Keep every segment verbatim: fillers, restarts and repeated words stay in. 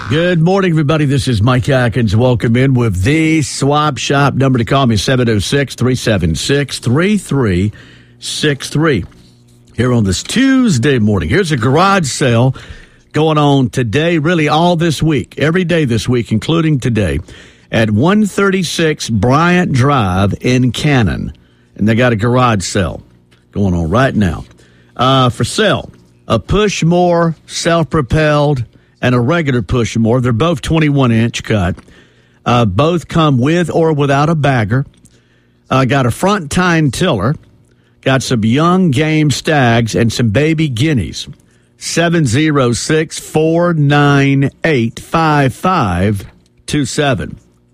Good morning, everybody. This is Mike Atkins. Welcome in with the Swap Shop. Number to call me, seven oh six, three seven six, three three six three. Here on this Tuesday morning. Here's a garage sale going on today, really all this week, every day this week, including today, at one thirty-six Bryant Drive in Cannon. And they got a garage sale going on right now. Uh, for sale, a Pushmore self-propelled and a regular Pushmore. They're both twenty-one inch cut. Uh, both come with or without a bagger. Uh, got a front tine tiller. Got some young game stags and some baby guineas. seven oh six, four nine eight, five five two seven.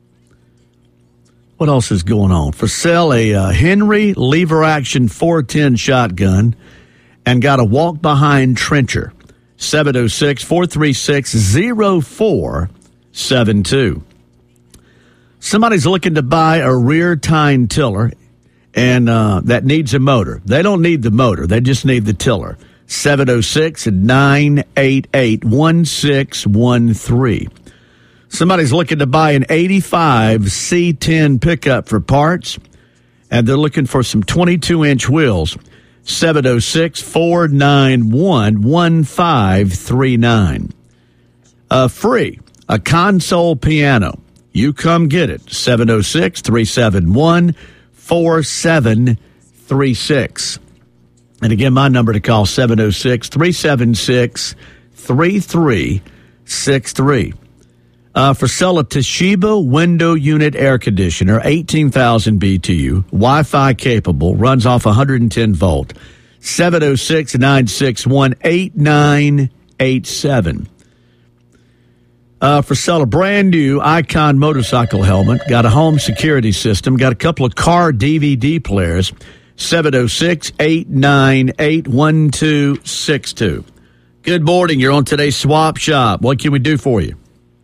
What else is going on? For sale, a uh, Henry lever action four ten shotgun and got a walk behind trencher. seven oh six, four three six, oh four seven two. Somebody's looking to buy a rear tine tiller and uh, that needs a motor. They don't need the motor. They just need the tiller. seven oh six, nine eight eight, one six one three. Somebody's looking to buy an eighty-five C ten pickup for parts, and they're looking for some twenty-two inch wheels. seven oh six, four nine one, one five three nine. Uh, free, a console piano. You come get it. seven oh six, three seven one, four seven three six. And again, my number to call, seven oh six, three seven six, three three six three. Uh, for sale, a Toshiba window unit air conditioner, eighteen thousand B T U, Wi-Fi capable, runs off one hundred ten volt. seven oh six, nine six one, eight nine eight seven. Uh, for sale, a brand new Icon motorcycle helmet, got a home security system, got a couple of car D V D players. seven oh six, eight nine eight, one two six two. Good morning. You're on today's Swap Shop. What can we do for you?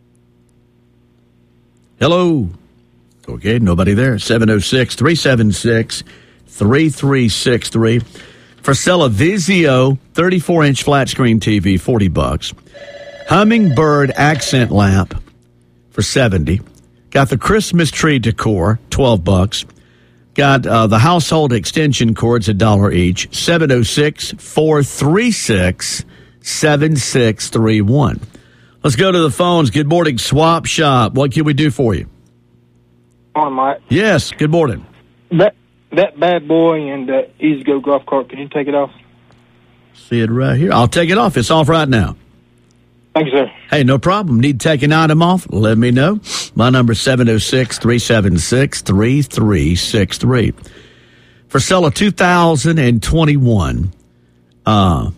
Hello. Okay, nobody there. seven oh six, three seven six, three three six three. For sale, a Vizio thirty-four inch flat screen T V, forty bucks. Hummingbird accent lamp for seventy. Got the Christmas tree decor, twelve bucks. Got uh, the household extension cords, a dollar each. seven oh six, four three six, seven six three one. Let's go to the phones. Good morning, Swap Shop. What can we do for you? Morning, Mike. Yes, good morning. That that bad boy and uh, Easy Go golf cart, can you take it off? See it right here. I'll take it off. It's off right now. Thank you, sir. Hey, no problem. Need to take an item off? Let me know. My number is seven oh six, three seven six, three three six three. For sale, a two thousand twenty-one uh,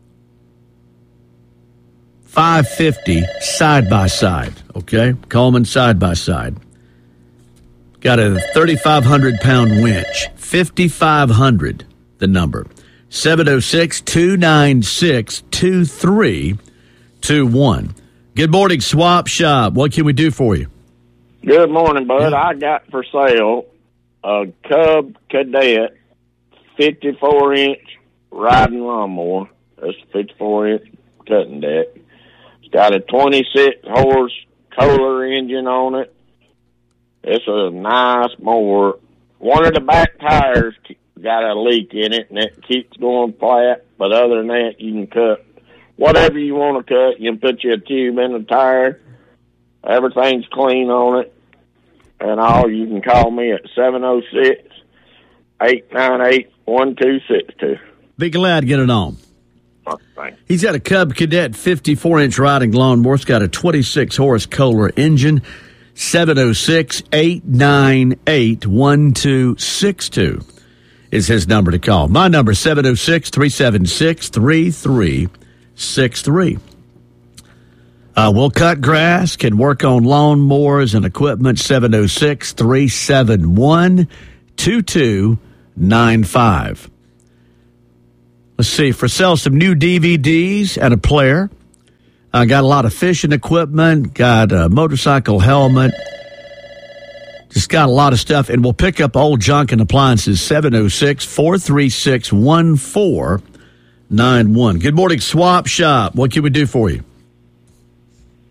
five fifty side-by-side, okay? Coleman side-by-side. Got a thirty-five hundred pound winch, fifty-five hundred the number. seven oh six, two nine six, two three two one. Good morning, Swap Shop. What can we do for you? Good morning, bud. Yeah. I got for sale a Cub Cadet fifty-four inch riding lawnmower. That's a fifty-four inch cutting deck. It's got a twenty-six horse Kohler engine on it. It's a nice mower. One of the back tires got a leak in it, and it keeps going flat. But other than that, you can cut whatever you want to cut. You can put your tube in the tire. Everything's clean on it. And all, you can call me at seven oh six, eight nine eight, one two six two. Be glad to get it on. Oh, thanks. He's got a Cub Cadet fifty-four inch riding lawnmower. It's got a twenty-six horse Kohler engine. seven oh six, eight nine eight, one two six two is his number to call. My number is seven oh six, three seven six, three three six three. Uh, we'll cut grass, can work on lawnmowers and equipment. seven oh six, three seven one, two two nine five. Let's see, for sale, some new D V Ds and a player. I uh, got a lot of fishing equipment, got a motorcycle helmet, just got a lot of stuff. And we'll pick up old junk and appliances, seven oh six, four three six, one four nine one. Good morning, Swap Shop. What can we do for you?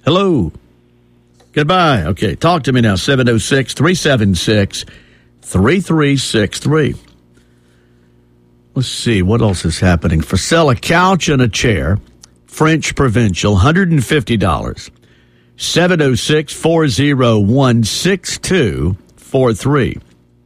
Hello. Goodbye. Okay, talk to me now, seven oh six, three seven six, three three six three. Let's see, what else is happening? For sale, a couch and a chair, French Provincial, one hundred fifty dollars. seven oh six, four oh one, six two four three.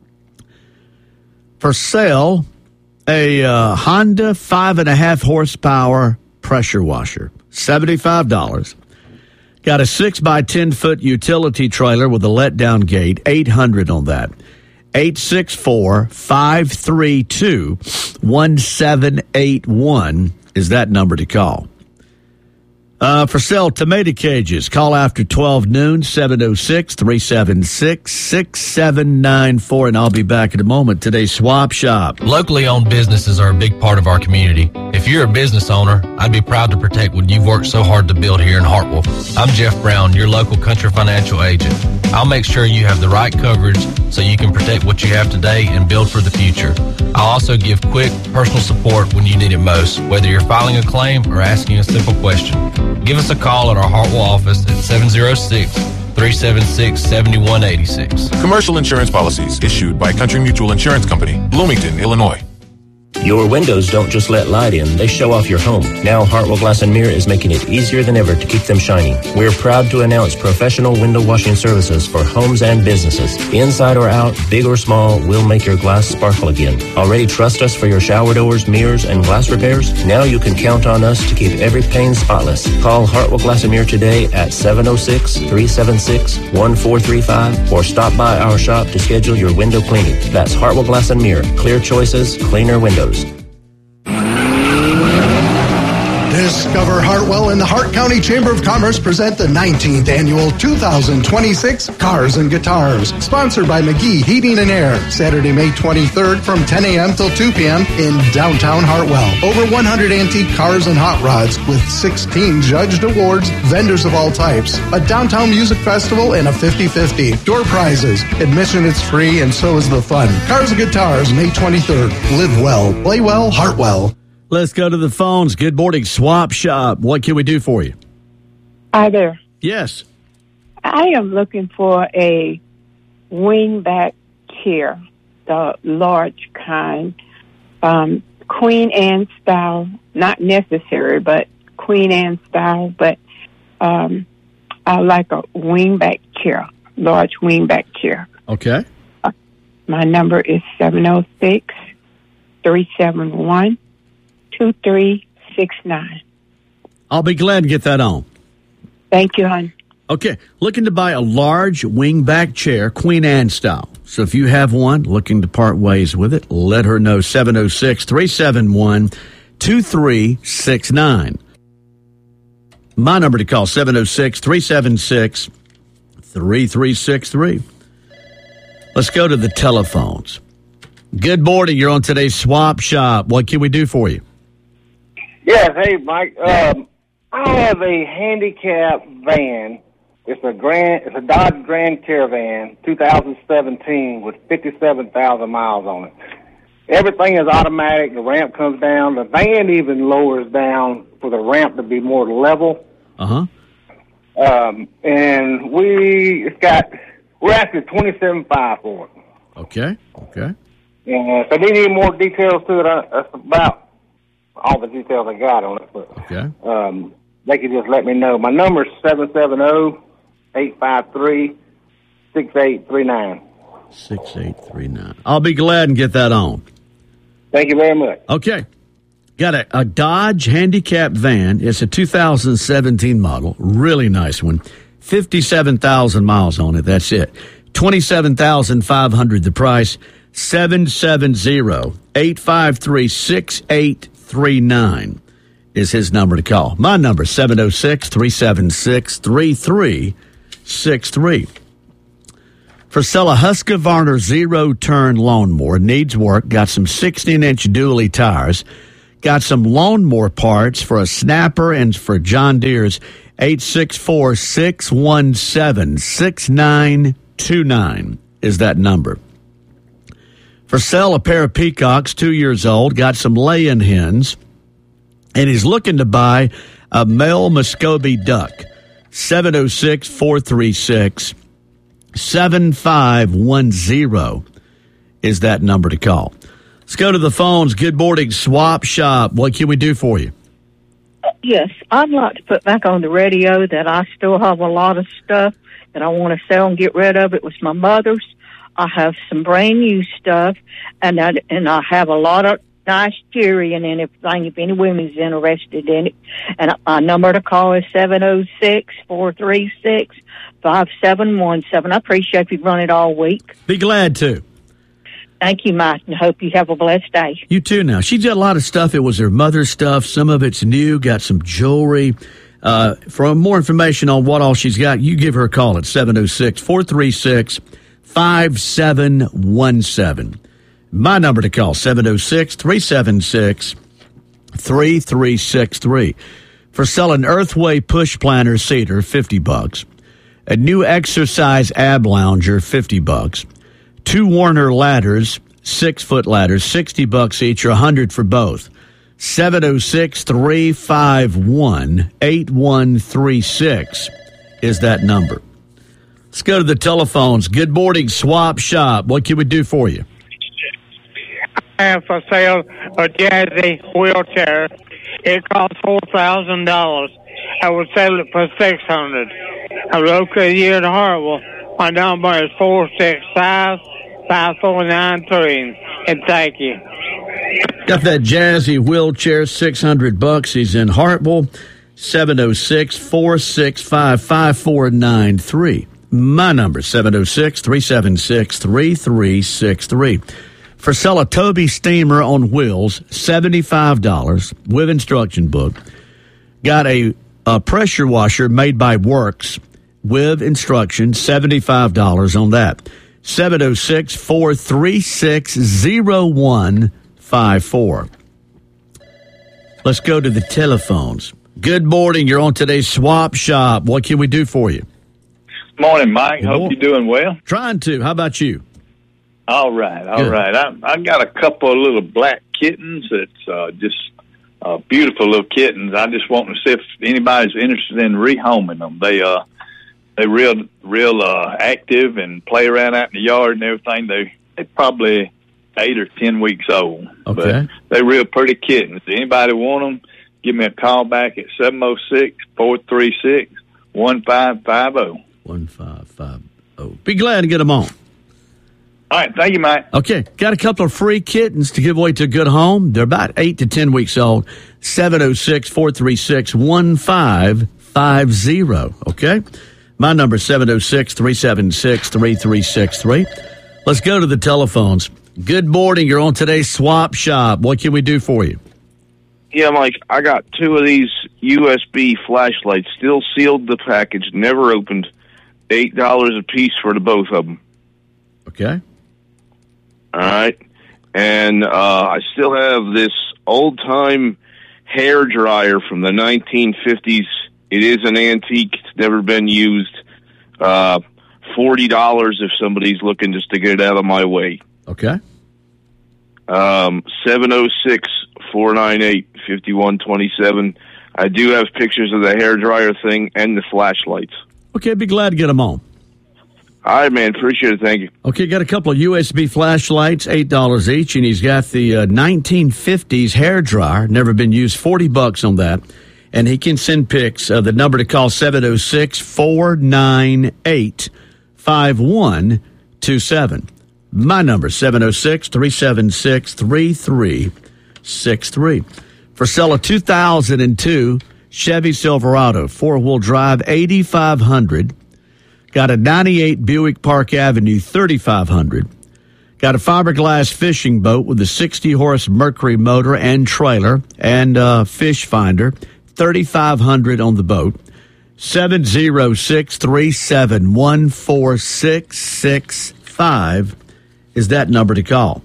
For sale, a uh, Honda five and a half horsepower pressure washer, seventy-five dollars. Got a six by ten foot utility trailer with a letdown gate, eight hundred dollars on that. eight six four, five three two, one seven eight one is that number to call. Uh, for sale, tomato cages. Call after twelve noon, seven oh six, three seven six, six seven nine four, and I'll be back in a moment. Today's Swap Shop. Locally owned businesses are a big part of our community. If you're a business owner, I'd be proud to protect what you've worked so hard to build here in Hartwell. I'm Jeff Brown, your local Country Financial agent. I'll make sure you have the right coverage so you can protect what you have today and build for the future. I'll also give quick, personal support when you need it most, whether you're filing a claim or asking a simple question. Give us a call at our Hartwell office at seven oh six, three seven six, seven one eight six. Commercial insurance policies issued by Country Mutual Insurance Company, Bloomington, Illinois. Your windows don't just let light in, they show off your home. Now Hartwell Glass and Mirror is making it easier than ever to keep them shining. We're proud to announce professional window washing services for homes and businesses. Inside or out, big or small, we'll make your glass sparkle again. Already trust us for your shower doors, mirrors, and glass repairs? Now you can count on us to keep every pane spotless. Call Hartwell Glass and Mirror today at seven oh six, three seven six, one four three five or stop by our shop to schedule your window cleaning. That's Hartwell Glass and Mirror. Clear choices, cleaner windows. Discover Hartwell and the Hart County Chamber of Commerce present the nineteenth annual two thousand twenty-six Cars and Guitars, sponsored by McGee Heating and Air, Saturday, May twenty-third from ten a.m. till two p.m. in downtown Hartwell. Over one hundred antique cars and hot rods with sixteen judged awards, vendors of all types, a downtown music festival, and a fifty-fifty. Door prizes. Admission is free and so is the fun. Cars and Guitars, May twenty-third. Live well, play well, Hartwell. Let's go to the phones. Good morning, Swap Shop. What can we do for you? Hi there. Yes. I am looking for a wingback chair, the large kind, um, Queen Anne style, not necessary, but Queen Anne style, but um, I like a wingback chair, large wingback chair. Okay. Uh, my number is seven oh six, three seven one, two three six nine. I'll be glad to get that on. Thank you, hon. Okay, looking to buy a large wingback chair, Queen Anne style. So if you have one, looking to part ways with it, let her know, seven oh six, three seven one, two three six nine. My number to call, seven oh six, three seven six, three three six three. Let's go to the telephones. Good morning. You're on today's Swap Shop. What can we do for you? Yes, hey, Mike. Um, I have a handicap van. It's a Grand, it's a Dodge Grand Caravan, two thousand seventeen, with fifty-seven thousand miles on it. Everything is automatic. The ramp comes down. The van even lowers down for the ramp to be more level. Uh huh. Um, and we, it's got, we're asking twenty-seven five for it. Okay. Okay. And so we need more details to it. Uh, that's about all the details I got on it. But, okay. Um, they can just let me know. My number is seven seven zero, eight five three, six eight three nine. six eight three nine. I'll be glad and get that on. Thank you very much. Okay. Got a, a Dodge handicap van. It's a two thousand seventeen model. Really nice one. fifty-seven thousand miles on it. That's it. twenty-seven thousand five hundred dollars the price. seven seven zero, eight five three, six eight three nine is his number to call. My number, seven oh six, three seven six, three three six three. For sale, a Husqvarna zero-turn lawnmower. Needs work. Got some sixteen-inch dually tires. Got some lawnmower parts for a Snapper and for John Deere's. eight six four, six one seven, six nine two nine is that number. For sale, a pair of peacocks, two years old, got some lay-in hens, and he's looking to buy a male Muscovy duck. seven oh six, four three six, seven five one zero is that number to call. Let's go to the phones. Good morning, Swap Shop. What can we do for you? Yes, I'd like to put back on the radio that I still have a lot of stuff that I want to sell and get rid of. It was my mother's. I have some brand new stuff, and I, and I have a lot of nice jewelry and everything if any women's interested in it. And my number to call is seven oh six, four three six, five seven one seven. I appreciate if you run it all week. Be glad to. Thank you, Mike, and hope you have a blessed day. You too now. She's got a lot of stuff. It was her mother's stuff. Some of it's new. Got some jewelry. Uh, for more information on what all she's got, you give her a call at seven oh six, four three six, five seven one seven. My number to call, seven oh six, three seven six, three three six three. For selling Earthway push planter cedar, fifty bucks. A new exercise ab lounger, fifty bucks. Two Warner ladders, six-foot ladders, sixty bucks each, or one hundred for both. seven oh six, three five one, eight one three six is that number. Let's go to the telephones. Good morning, Swap Shop. What can we do for you? I have for sale a Jazzy wheelchair. It costs four thousand dollars. I would sell it for six hundred dollars. I'm located here in Hartwell. My number is four six five, five four nine three, and thank you. Got that Jazzy wheelchair, six hundred bucks. He's in Hartwell, seven oh six, four six five, five four nine three. My number, seven oh six, three seven six, three three six three. For sell a Toby steamer on wheels, seventy-five dollars with instruction book. Got a, a pressure washer made by Works with instructions, seventy-five dollars on that. seven oh six, four three six, oh one five four. Let's go to the telephones. Good morning. You're on today's Swap Shop. What can we do for you? Morning, Mike. Good Hope morning. you're doing well. Trying to. How about you? All right, all Good. right. I I got a couple of little black kittens. It's uh, just uh, beautiful little kittens. I just want to see if anybody's interested in rehoming them. They uh they real real uh, active and play around out in the yard and everything. They they probably eight or ten weeks old. Okay. But they're real pretty kittens. If anybody want them, give me a call back at seven oh six, four three six, one five five oh. one five five oh. Be glad to get them on. All right, thank you, Mike. Okay, got a couple of free kittens to give away to a good home. They're about eight to ten weeks old. seven oh six, four three six, one five five oh. Okay? My number is seven oh six, three seven six, three three six three. Let's go to the telephones. Good morning. You're on today's Swap Shop. What can we do for you? Yeah, Mike, I got two of these U S B flashlights, still sealed the package, never opened. eight dollars a piece for the both of them. Okay. All right. And uh, I still have this old-time hair dryer from the nineteen fifties. It is an antique. It's never been used. Uh, forty dollars if somebody's looking just to get it out of my way. Okay. Um, seven oh six, four nine eight, five one two seven. I do have pictures of the hair dryer thing and the flashlights. Okay, be glad to get them on. All right, man. Appreciate it. Thank you. Okay, got a couple of U S B flashlights, eight dollars each, and he's got the uh, nineteen fifties hair dryer, never been used, forty bucks on that. And he can send pics. Uh, the number to call, seven oh six, four nine eight, five one two seven. My number, seven oh six, three seven six, three three six three. For sale, a two thousand two Chevy Silverado, four-wheel drive, eighty-five hundred. Got a ninety-eight Buick Park Avenue, thirty-five hundred. Got a fiberglass fishing boat with a sixty horse Mercury motor and trailer and uh, fish finder, thirty-five hundred on the boat. seven oh six, three seven one, four six six five is that number to call.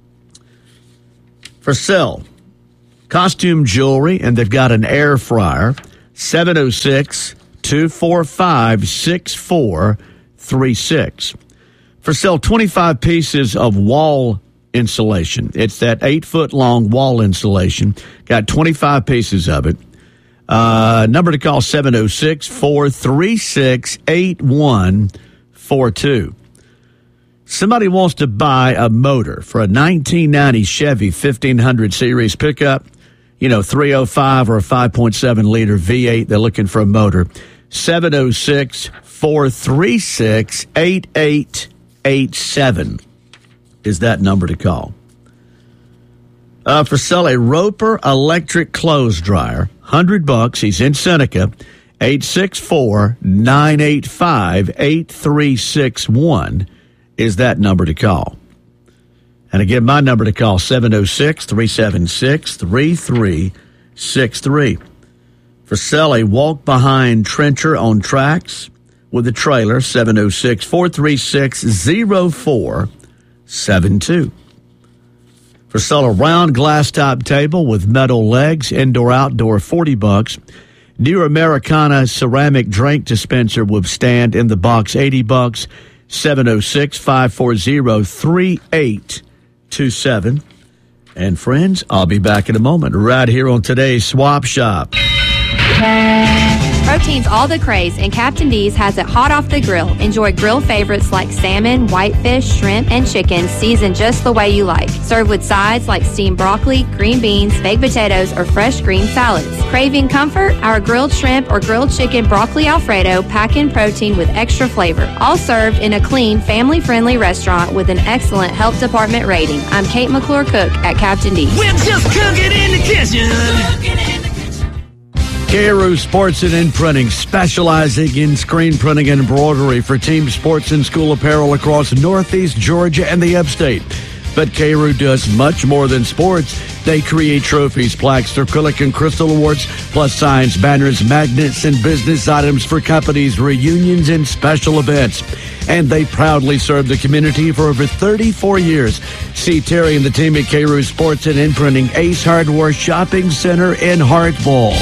For sale, costume jewelry, and they've got an air fryer, seven oh six, two four five, six four three six. For sale, twenty-five pieces of wall insulation. It's that eight-foot-long wall insulation. Got twenty-five pieces of it. Uh, number to call, seven oh six, four three six, eight one four two. Somebody wants to buy a motor for a nineteen ninety Chevy fifteen hundred series pickup, you know, three oh five or a five point seven liter V eight. They're looking for a motor. seven oh six, four three six, eight eight eight seven is that number to call. Uh, for sale, a Roper electric clothes dryer, one hundred bucks. He's in Seneca. eight six four, nine eight five, eight three six one is that number to call. And again, my number to call, seven oh six, three seven six, three three six three. For sale, a walk-behind trencher on tracks with a trailer, seven oh six, four three six, oh four seven two. For sale, a round glass-top table with metal legs, indoor-outdoor, forty bucks. New Americana ceramic drink dispenser with stand in the box, eighty bucks. seven oh six, five four zero, three eight two seven. And friends, I'll be back in a moment right here on today's Swap Shop. Protein's all the craze, and Captain D's has it hot off the grill. Enjoy grill favorites like salmon, whitefish, shrimp, and chicken, seasoned just the way you like. Served with sides like steamed broccoli, green beans, baked potatoes, or fresh green salads. Craving comfort? Our grilled shrimp or grilled chicken broccoli Alfredo pack in protein with extra flavor. All served in a clean, family-friendly restaurant with an excellent health department rating. I'm Kate McClure Cook at Captain D's. We're just cooking in the kitchen. Carew Sports and Imprinting, specializing in screen printing and embroidery for team sports and school apparel across Northeast Georgia and the upstate. But Carew does much more than sports. They create trophies, plaques, acrylic and crystal awards, plus signs, banners, magnets, and business items for companies, reunions, and special events. And they proudly serve the community for over thirty-four years. See Terry and the team at Carew Sports and Imprinting, Ace Hardware Shopping Center in Hartwell.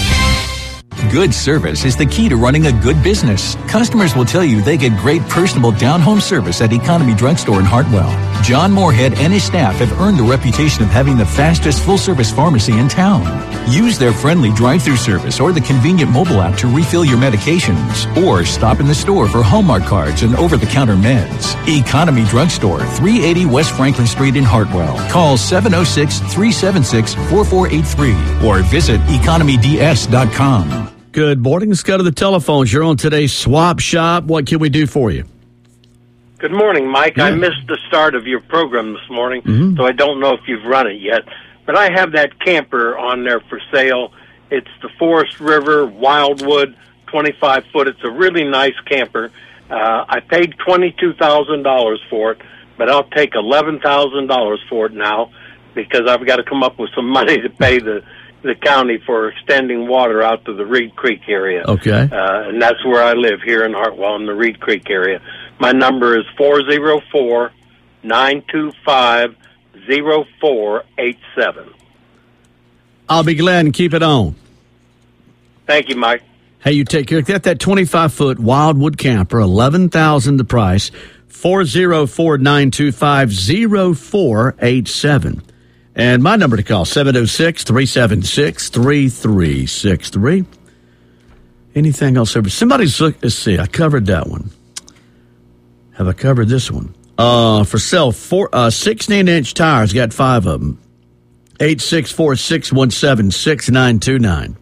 Good service is the key to running a good business. Customers will tell you they get great personable down-home service at Economy Drugstore in Hartwell. John Moorhead and his staff have earned the reputation of having the fastest full-service pharmacy in town. Use their friendly drive-thru service or the convenient mobile app to refill your medications. Or stop in the store for Hallmark cards and over-the-counter meds. Economy Drugstore, three eighty West Franklin Street in Hartwell. Call seven oh six, three seven six, four four eight three or visit economy d s dot com. Good morning. Let's go to the telephones. You're on today's Swap Shop. What can we do for you? Good morning, Mike. Yeah. I missed the start of your program this morning, Mhm. so I don't know if you've run it yet. But I have that camper on there for sale. It's the Forest River Wildwood twenty-five foot. It's a really nice camper. Uh, I paid twenty-two thousand dollars for it, but I'll take eleven thousand dollars for it now because I've got to come up with some money to pay the the county for extending water out to the Reed Creek area. Okay. Uh, and that's where I live, here in Hartwell in the Reed Creek area. My number is four oh four, nine two five, oh four eight seven. I'll be glad and keep it on. Thank you, Mike. Hey, you take care. Get that twenty-five foot Wildwood camper, eleven thousand dollars the price, four oh four, nine two five, oh four eight seven. And my number to call, seven oh six, three seven six, three three six three. Anything else? Somebody's look. Let's see. I covered that one. Have I covered this one? Uh, for sale, four, uh, sixteen inch tires. Got five of them. eight six four, six one seven, six nine two nine.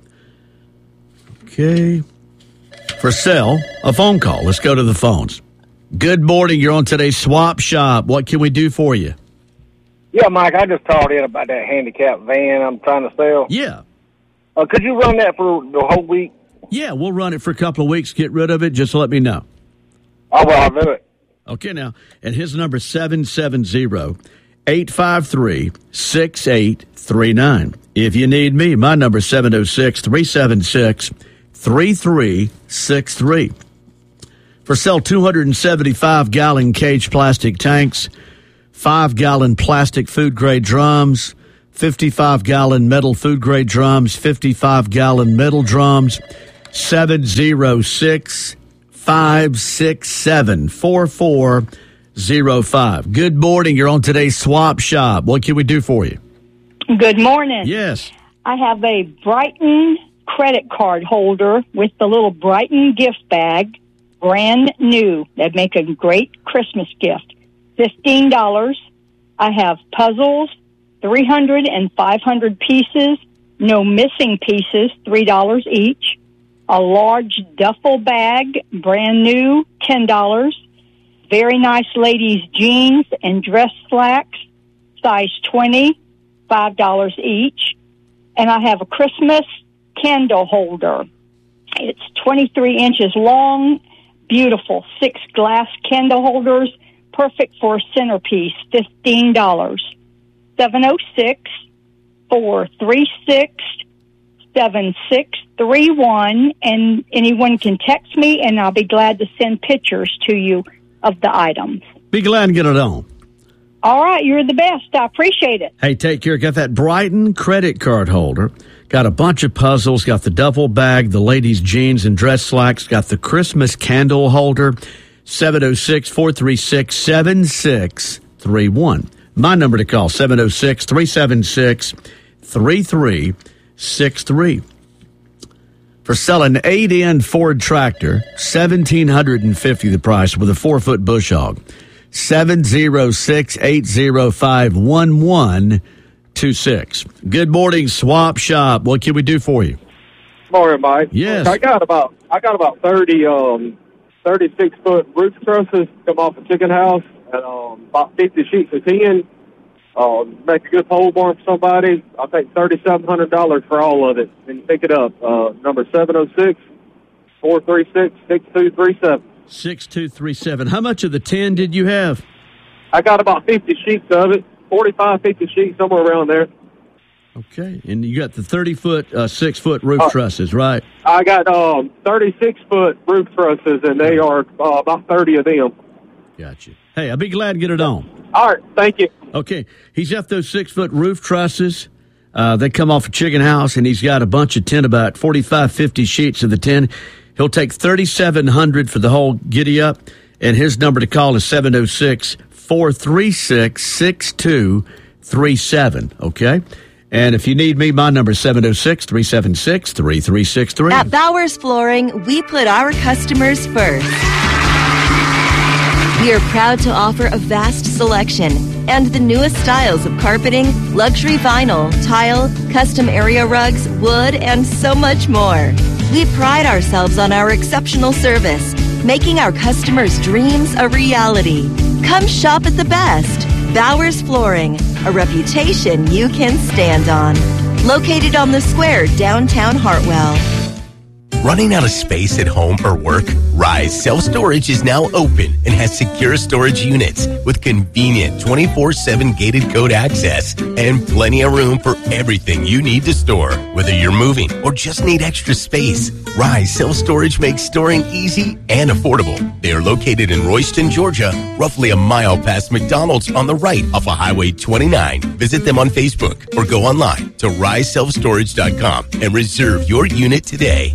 Okay. For sale, a phone call. Let's go to the phones. Good morning. You're on today's Swap Shop. What can we do for you? Yeah, Mike, I just called in about that handicap van I'm trying to sell. Yeah. Uh, could you run that for the whole week? Yeah, we'll run it for a couple of weeks. Get rid of it. Just let me know. Oh, well, I'll do it. Okay, now. And his number is seven seven zero, eight five three, six eight three nine. If you need me, my number is seven oh six, three seven six, three three six three. For sale, two hundred seventy-five gallon cage plastic tanks, five gallon plastic food-grade drums, fifty-five gallon metal food-grade drums, fifty-five gallon metal drums, seven oh six, five six seven, four four oh five. Good morning. You're on today's Swap Shop. What can we do for you? Good morning. Yes. I have a Brighton credit card holder with the little Brighton gift bag, brand new. That'd make a great Christmas gift. fifteen dollars. I have puzzles, three hundred and five hundred pieces, no missing pieces, three dollars each. A large duffel bag, brand new, ten dollars. Very nice ladies' jeans and dress slacks, size twenty, five dollars each. And I have a Christmas candle holder. It's twenty-three inches long, beautiful, six glass candle holders, perfect for a centerpiece, fifteen dollars. seven oh six, four three six, seven six three one, and anyone can text me, and I'll be glad to send pictures to you of the items. Be glad to get it on. All right, you're the best. I appreciate it. Hey, take care. Got that Brighton credit card holder. Got a bunch of puzzles. Got the duffel bag, the ladies' jeans and dress slacks. Got the Christmas candle holder. seven oh six, four three six, seven six three one. My number to call, seven oh six, three seven six, three three six three. For selling eight-end Ford tractor, one thousand seven hundred fifty dollars the price with a four-foot bush hog. seven oh six, eight oh five, one one two six. Good morning, Swap Shop. What can we do for you? Morning, Mike. Yes. I got about I got about thirty um thirty-six foot roof trusses come off a chicken house, and um, about fifty sheets of tin. Uh, make a good pole barn for somebody. I'll take thirty-seven hundred dollars for all of it, and pick it up. Uh, number seven oh six, four three six, six two three seven. six two three seven. How much of the tin did you have? I got about fifty sheets of it, forty-five, fifty sheets, somewhere around there. Okay, and you got the thirty-foot, uh, six-foot roof Uh, trusses, right? I got um, thirty-six foot roof trusses, and they are uh, about thirty of them. Gotcha. Hey, I'll be glad to get it on. All right, thank you. Okay, he's got those six-foot roof trusses. Uh, they come off a chicken house, and he's got a bunch of tin, about forty-five, fifty sheets of the tin. He'll take thirty-seven hundred dollars for the whole giddy-up, and his number to call is seven oh six, four three six, six two three seven, okay? And if you need me, my number is seven oh six, three seven six, three three six three. At Bowers Flooring, we put our customers first. We are proud to offer a vast selection and the newest styles of carpeting, luxury vinyl, tile, custom area rugs, wood, and so much more. We pride ourselves on our exceptional service, making our customers' dreams a reality. Come shop at the best. Bowers Flooring, a reputation you can stand on. Located on the square, downtown Hartwell. Running out of space at home or work? Rise Self-Storage is now open and has secure storage units with convenient twenty-four seven gated code access and plenty of room for everything you need to store. Whether you're moving or just need extra space, Rise Self-Storage makes storing easy and affordable. They are located in Royston, Georgia, roughly a mile past McDonald's on the right off of Highway twenty-nine. Visit them on Facebook or go online to rise self storage dot com and reserve your unit today.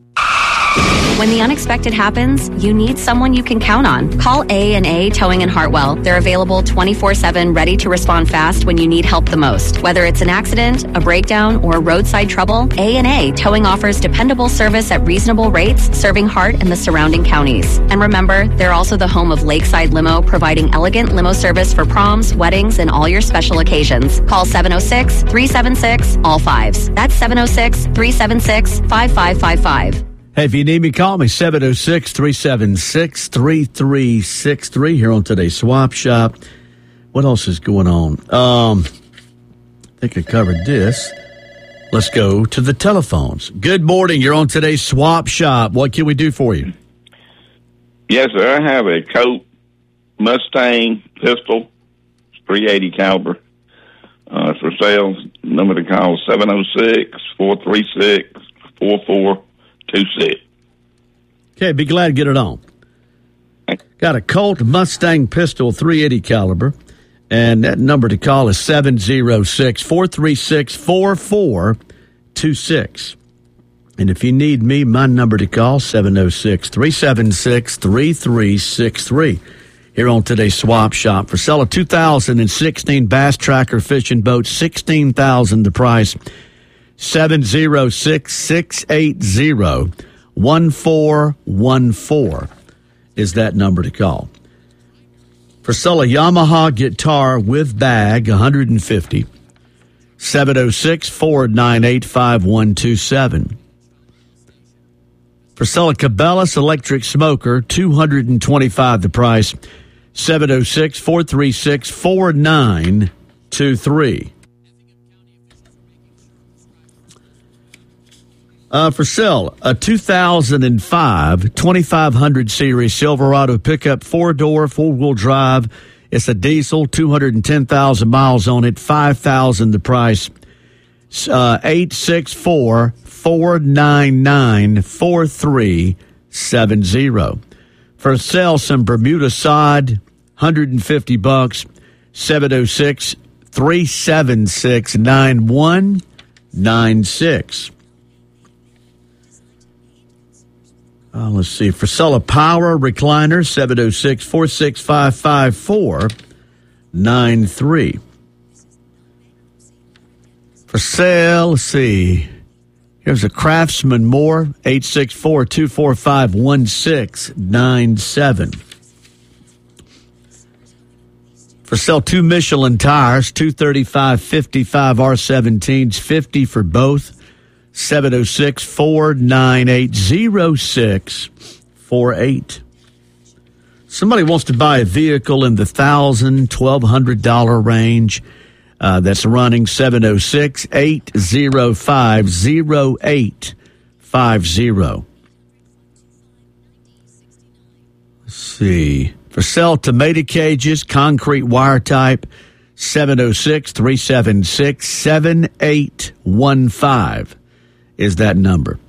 When the unexpected happens, you need someone you can count on. Call A and A Towing in Hartwell. They're available twenty-four seven, ready to respond fast when you need help the most. Whether it's an accident, a breakdown, or roadside trouble, A and A Towing offers dependable service at reasonable rates, serving Hart and the surrounding counties. And remember, they're also the home of Lakeside Limo, providing elegant limo service for proms, weddings, and all your special occasions. Call seven oh six, three seven six, all fives. That's seven oh six, three seven six, five five five five. Hey, if you need me, call me, seven oh six, three seven six, three three six three here on today's Swap Shop. What else is going on? Um, I think I covered this. Let's go to the telephones. Good morning. You're on today's Swap Shop. What can we do for you? Yes, sir. I have a Colt Mustang pistol, three eighty caliber, uh, for sale. Number to call seven oh six, four three six, four four two six. Okay, be glad to get it on. Got a Colt Mustang pistol, three eighty caliber, and that number to call is seven oh six, four three six, four four two six. And if you need me, my number to call, seven oh six, three seven six, three three six three. Here on today's Swap Shop. For sale, a two thousand sixteen Bass Tracker fishing boat, sixteen thousand dollars the price. seven oh six, six eight zero, one four one four is that number to call. For sale, a Yamaha guitar with bag, one hundred fifty dollars. seven oh six, four nine eight, five one two seven. For sale, a Cabela's electric smoker, two hundred twenty-five dollars the price. seven oh six, four three six, four nine two three. Uh, for sale, a two thousand five twenty-five hundred series Silverado pickup, four-door, four-wheel drive. It's a diesel, two hundred ten thousand miles on it, five thousand dollars the price. Uh, eight six four, four nine nine, four three seven zero. For sale, some Bermuda sod, one hundred fifty bucks, seven oh six, three seven six, nine one nine six. Uh, let's see. For sale, a power recliner, seven oh six, four six five, five four nine three. For sale, let's see. Here's a Craftsman Moore, eight six four, two four five, one six nine seven. For sale, two Michelin tires, two thirty-five fifty-five R seventeens, fifty for both. seven oh six, four nine eight, oh six four eight. Somebody wants to buy a vehicle in the one thousand dollars, twelve hundred dollars range uh, that's running seven oh six, eight oh five, oh eight five oh. Let's see. For sale, tomato cages, concrete wire type, seven oh six, three seven six, seven eight one five. Is that number.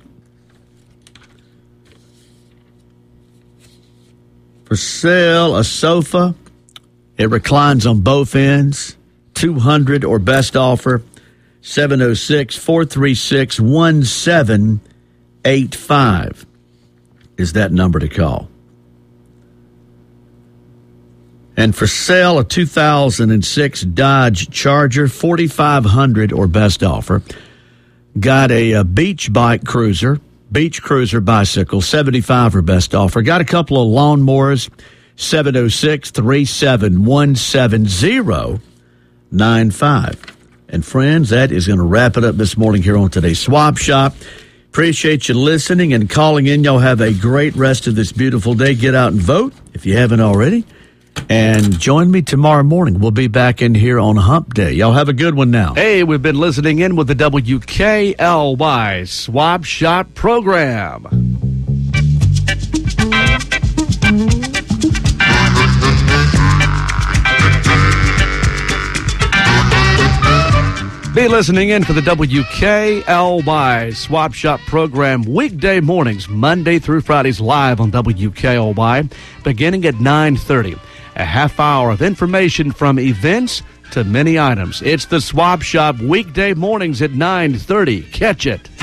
For sale, a sofa. It reclines on both ends. two hundred or best offer. seven oh six, four three six, one seven eight five is that number to call. And for sale, a two thousand six Dodge Charger, forty-five hundred or best offer. Got a, a beach bike cruiser, beach cruiser bicycle, seventy-five or best offer. Got a couple of lawnmowers, seven oh six, three seven one, seven oh nine five. And friends, that is going to wrap it up this morning here on today's Swap Shop. Appreciate you listening and calling in. Y'all have a great rest of this beautiful day. Get out and vote if you haven't already. And join me tomorrow morning. We'll be back in here on Hump Day. Y'all have a good one now. Hey, we've been listening in with the W K L Y Swap Shop program. Be listening in for the W K L Y Swap Shop program weekday mornings, Monday through Fridays, live on W K L Y, beginning at nine thirty. A half hour of information from events to many items. It's the Swap Shop weekday mornings at nine thirty. Catch it.